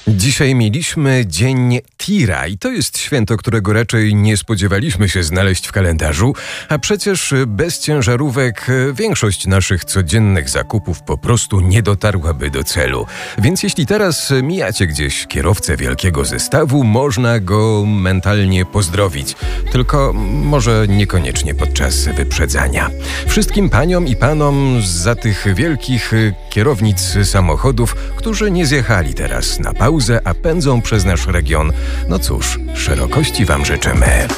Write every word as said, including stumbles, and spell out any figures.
Dzisiaj mieliśmy Dzień Tira i to jest święto, którego raczej nie spodziewaliśmy się znaleźć w kalendarzu, a przecież bez ciężarówek większość naszych codziennych zakupów po prostu nie dotarłaby do celu. Więc jeśli teraz mijacie gdzieś kierowcę wielkiego zestawu, można go mentalnie pozdrowić. Tylko może niekoniecznie podczas wyprzedzania. Wszystkim paniom i panom za tych wielkich kierownic samochodów, którzy nie zjechali teraz na pauzę, a pędzą przez nasz region. No cóż, szerokości wam życzymy.